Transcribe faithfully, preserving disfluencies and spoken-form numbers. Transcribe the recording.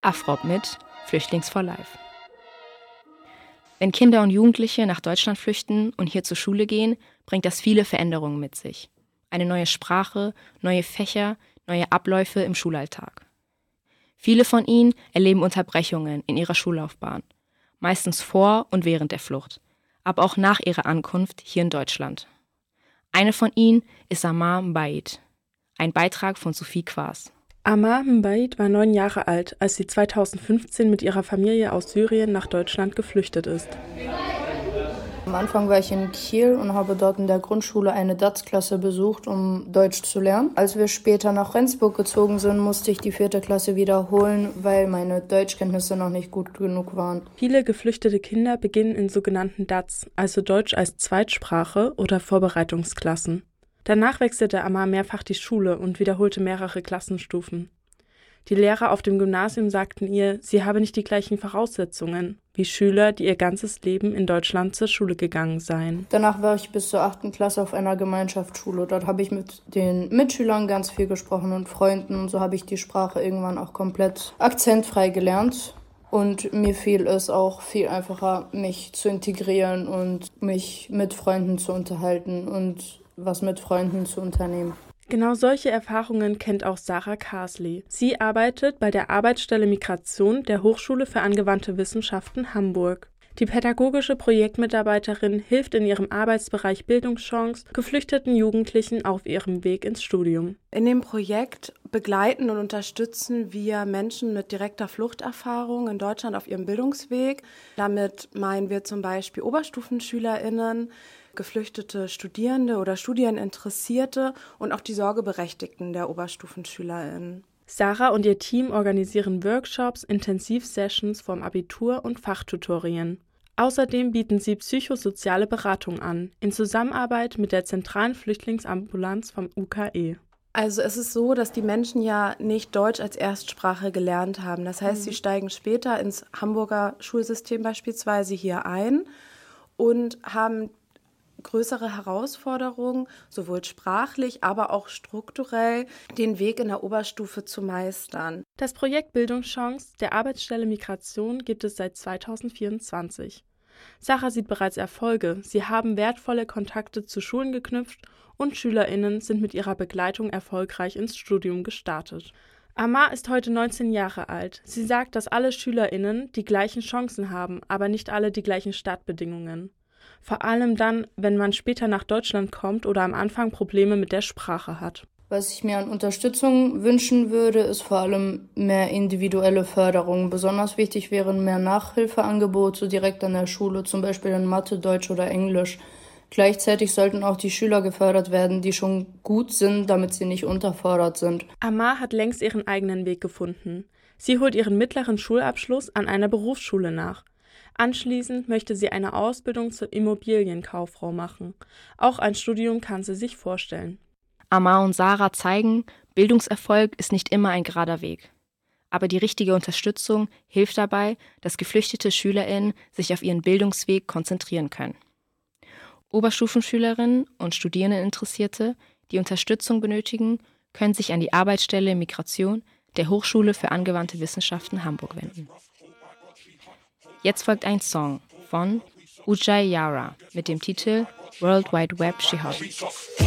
Afrop mit Flüchtlings for Life. Wenn Kinder und Jugendliche nach Deutschland flüchten und hier zur Schule gehen, bringt das viele Veränderungen mit sich. Eine neue Sprache, neue Fächer, neue Abläufe im Schulalltag. Viele von ihnen erleben Unterbrechungen in ihrer Schullaufbahn, meistens vor und während der Flucht, aber auch nach ihrer Ankunft hier in Deutschland. Eine von ihnen ist Amar Mbaid, ein Beitrag von Sophie Quaas. Amar Mbaid war neun Jahre alt, als sie zweitausendfünfzehn mit ihrer Familie aus Syrien nach Deutschland geflüchtet ist. Am Anfang war ich in Kiel und habe dort in der Grundschule eine D A Z-Klasse besucht, um Deutsch zu lernen. Als wir später nach Rendsburg gezogen sind, musste ich die vierte Klasse wiederholen, weil meine Deutschkenntnisse noch nicht gut genug waren. Viele geflüchtete Kinder beginnen in sogenannten D A Z, also Deutsch als Zweitsprache oder Vorbereitungsklassen. Danach wechselte Amar mehrfach die Schule und wiederholte mehrere Klassenstufen. Die Lehrer auf dem Gymnasium sagten ihr, sie habe nicht die gleichen Voraussetzungen wie Schüler, die ihr ganzes Leben in Deutschland zur Schule gegangen seien. Danach war ich bis zur achten Klasse auf einer Gemeinschaftsschule. Dort habe ich mit den Mitschülern ganz viel gesprochen und Freunden. Und so habe ich die Sprache irgendwann auch komplett akzentfrei gelernt. Und mir fiel es auch viel einfacher, mich zu integrieren und mich mit Freunden zu unterhalten und was mit Freunden zu unternehmen. Genau solche Erfahrungen kennt auch Sarah Karsley. Sie arbeitet bei der Arbeitsstelle Migration der Hochschule für angewandte Wissenschaften Hamburg. Die pädagogische Projektmitarbeiterin hilft in ihrem Arbeitsbereich Bildungschance geflüchteten Jugendlichen auf ihrem Weg ins Studium. In dem Projekt begleiten und unterstützen wir Menschen mit direkter Fluchterfahrung in Deutschland auf ihrem Bildungsweg. Damit meinen wir zum Beispiel OberstufenschülerInnen, geflüchtete Studierende oder Studieninteressierte und auch die Sorgeberechtigten der OberstufenschülerInnen. Sarah und ihr Team organisieren Workshops, Intensivsessions vorm Abitur und Fachtutorien. Außerdem bieten sie psychosoziale Beratung an, in Zusammenarbeit mit der zentralen Flüchtlingsambulanz vom U K E. Also es ist so, dass die Menschen ja nicht Deutsch als Erstsprache gelernt haben. Das heißt, mhm. sie steigen später ins Hamburger Schulsystem beispielsweise hier ein und haben größere Herausforderungen, sowohl sprachlich, aber auch strukturell, den Weg in der Oberstufe zu meistern. Das Projekt Bildungschance der Arbeitsstelle Migration gibt es seit zweitausendvierundzwanzig. Sarah sieht bereits Erfolge, sie haben wertvolle Kontakte zu Schulen geknüpft und SchülerInnen sind mit ihrer Begleitung erfolgreich ins Studium gestartet. Amar ist heute neunzehn Jahre alt. Sie sagt, dass alle SchülerInnen die gleichen Chancen haben, aber nicht alle die gleichen Startbedingungen. Vor allem dann, wenn man später nach Deutschland kommt oder am Anfang Probleme mit der Sprache hat. Was ich mir an Unterstützung wünschen würde, ist vor allem mehr individuelle Förderung. Besonders wichtig wären mehr Nachhilfeangebote direkt an der Schule, zum Beispiel in Mathe, Deutsch oder Englisch. Gleichzeitig sollten auch die Schüler gefördert werden, die schon gut sind, damit sie nicht unterfordert sind. Amar hat längst ihren eigenen Weg gefunden. Sie holt ihren mittleren Schulabschluss an einer Berufsschule nach. Anschließend möchte sie eine Ausbildung zur Immobilienkauffrau machen. Auch ein Studium kann sie sich vorstellen. Amar und Sarah zeigen, Bildungserfolg ist nicht immer ein gerader Weg. Aber die richtige Unterstützung hilft dabei, dass geflüchtete SchülerInnen sich auf ihren Bildungsweg konzentrieren können. Oberstufenschülerinnen und Studierendeninteressierte, die Unterstützung benötigen, können sich an die Arbeitsstelle Migration der Hochschule für angewandte Wissenschaften Hamburg wenden. Jetzt folgt ein Song von Ujai Yara mit dem Titel World Wide Web Shihab.